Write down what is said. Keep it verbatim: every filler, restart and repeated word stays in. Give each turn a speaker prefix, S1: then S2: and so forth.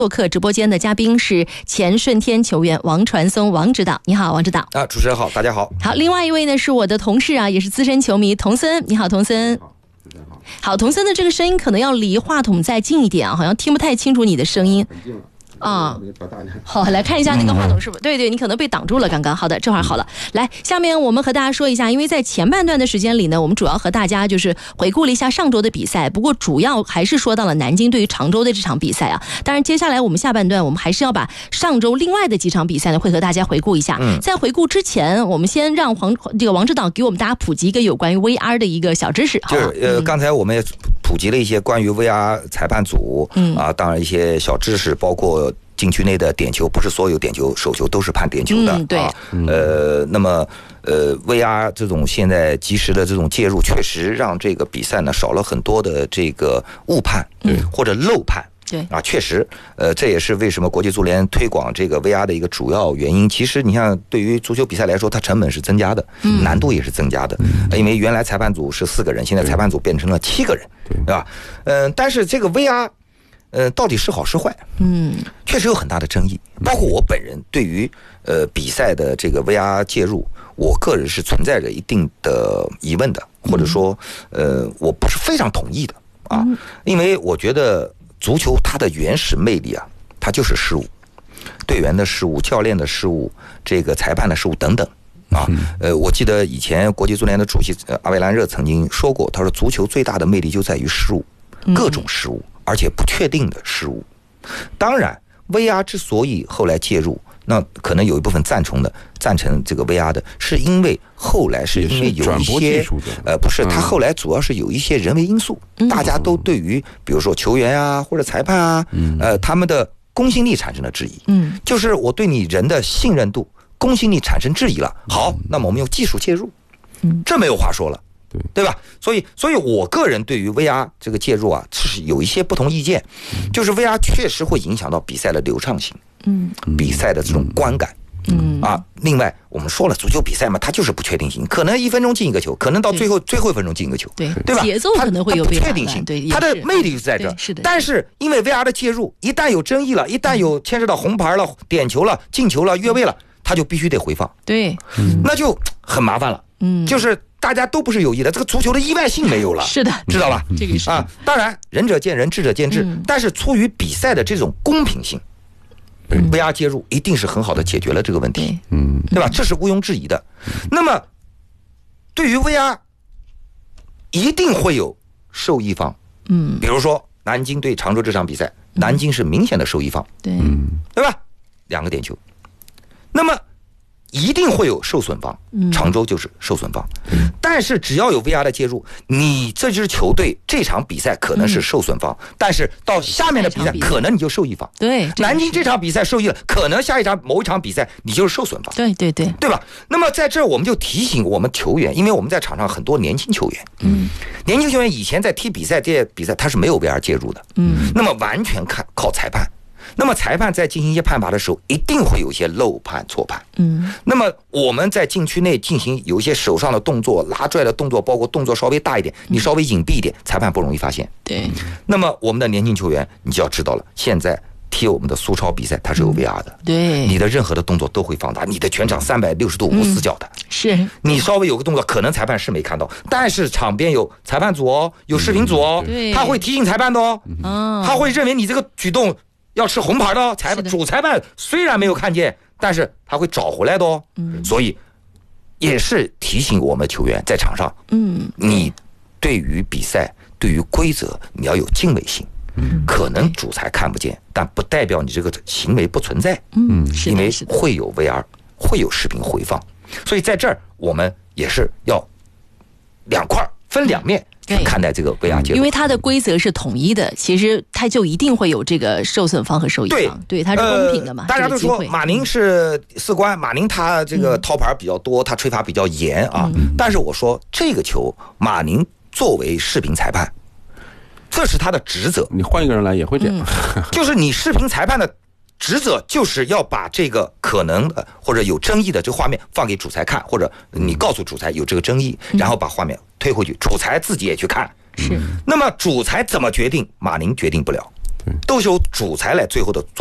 S1: 做客直播间的嘉宾是前顺天球员王传松王指导。你好，王指导。
S2: 啊，主持人好，大家好。
S1: 好，另外一位呢是我的同事啊，也是资深球迷童森。你好，童森。好，童森的这个声音可能要离话筒再近一点啊，好像听不太清楚你的声音。啊、哦，好，来看一下那个话筒是不是？对对，你可能被挡住了。刚刚好的，这会儿好了。来，下面我们和大家说一下，因为在前半段的时间里呢，我们主要和大家就是回顾了一下上周的比赛，不过主要还是说到了南京对于常州的这场比赛啊。当然，接下来我们下半段我们还是要把上周另外的几场比赛呢，会和大家回顾一下。嗯、在回顾之前，我们先让黄这个王指导给我们大家普及一个有关于 V R 的一个小知识。
S2: 就是呃，嗯、刚才我们也普及了一些关于 V R 裁判组，嗯啊，当然一些小知识，包括禁区内的点球，不是所有点球手球都是判点球的、
S1: 嗯、对
S2: 啊。呃，那么呃 ，V R 这种现在及时的这种介入，确实让这个比赛呢少了很多的这个误判，嗯，或者漏判。
S1: 对
S2: 啊，确实，呃，这也是为什么国际足联推广这个 V R 的一个主要原因。其实你像对于足球比赛来说，它成本是增加的，嗯、难度也是增加的，嗯、因为原来裁判组是四个人，现在裁判组变成了七个人，对吧？嗯、呃，但是这个 V R。呃，到底是好是坏？嗯，确实有很大的争议。包括我本人对于呃比赛的这个 V R 介入，我个人是存在着一定的疑问的，或者说呃我不是非常同意的啊，因为我觉得足球它的原始魅力啊，它就是失误，队员的失误、教练的失误、这个裁判的失误等等啊。呃，我记得以前国际足联的主席阿维兰热曾经说过，他说足球最大的魅力就在于失误，各种失误。而且不确定的失误，当然 V R 之所以后来介入，那可能有一部分赞成的赞成这个 V R 的，是因为后来是因为有一些呃不是，他后来主要是有一些人为因素，嗯、大家都对于比如说球员啊或者裁判啊，嗯、呃他们的公信力产生了质疑，嗯，就是我对你人的信任度、公信力产生质疑了。好，那么我们用技术介入，嗯，这没有话说了。对, 对吧？所以，所以我个人对于 V R 这个介入啊，是有一些不同意见。嗯、就是 V R 确实会影响到比赛的流畅性，嗯，比赛的这种观感，嗯啊。另外，我们说了，足球比赛嘛，它就是不确定性，可能一分钟进一个球，可能到最后最后一分钟进一个球，
S1: 对
S2: 对吧？
S1: 节奏可能会有
S2: 不确定性，
S1: 对，
S2: 它的魅力就在这儿。
S1: 是的。
S2: 但是因为 V R 的介入，一旦有争议了，一旦有牵涉到红牌了、点球了、进球了、越位了，它就必须得回放，
S1: 对，
S2: 嗯、那就很麻烦了。嗯，就是。大家都不是有意的，这个足球的意外性没有了，
S1: 是的，
S2: 知道吧？
S1: 这个是
S2: 啊，当然仁者见仁，智者见智，嗯、但是出于比赛的这种公平性，嗯、V R 介入一定是很好的解决了这个问题，嗯，对吧？这是毋庸置疑的。那么，对于 V R， 一定会有受益方，嗯，比如说南京对常州这场比赛，嗯、南京是明显的受益方，
S1: 对，
S2: 对吧？两个点球，那么。一定会有受损方，常州就是受损方。嗯、但是只要有 V R 的介入，你这支球队这场比赛可能是受损方，嗯、但是到下面的比赛可能你就受益方。
S1: 对，
S2: 南京这场比赛受益了，可能下一场某一场比赛你就是受损方。
S1: 对对对，
S2: 对吧？那么在这儿我们就提醒我们球员，因为我们在场上很多年轻球员，嗯，年轻球员以前在踢比赛这些比赛他是没有 V R 介入的，嗯，那么完全看靠裁判。那么裁判在进行一些判罚的时候，一定会有一些漏判、错判。嗯，那么我们在禁区内进行有一些手上的动作、拉拽的动作，包括动作稍微大一点，你稍微隐蔽一点，裁判不容易发现。
S1: 对。
S2: 那么我们的年轻球员，你就要知道了，现在踢我们的苏超比赛，它是有 V R 的。
S1: 对。
S2: 你的任何的动作都会放大，你的全场三百六十度无死角的。
S1: 嗯、是。
S2: 你稍微有个动作，可能裁判是没看到，但是场边有裁判组哦，有视频组哦，
S1: 对，
S2: 他会提醒裁判的哦，嗯、他会认为你这个举动。要吃红牌的哦，裁判主裁判虽然没有看见，但是他会找回来的哦。嗯，所以也是提醒我们球员在场上，嗯，你对于比赛、对于规则，你要有敬畏心。嗯，可能主裁看不见，但不代表你这个行为不存在。嗯，因为会有 V R， 会有视频回放，所以在这儿我们也是要两块分两面。看待这个 V R 介入，
S1: 因为它的规则是统一的，其实它就一定会有这个受损方和受益方，对，对，它是公平的嘛。
S2: 呃、大家都说马宁是士官，马宁他这个掏牌比较多，嗯、他吹罚比较严啊。嗯、但是我说这个球，马宁作为视频裁判，这是他的职责。
S3: 你换一个人来也会这样，
S2: 嗯、就是你视频裁判的职责就是要把这个可能的或者有争议的这个画面放给主裁看，或者你告诉主裁有这个争议，嗯、然后把画面推回去，主裁自己也去看。是。那么主裁怎么决定？马宁决定不了。 都是由主裁来最后的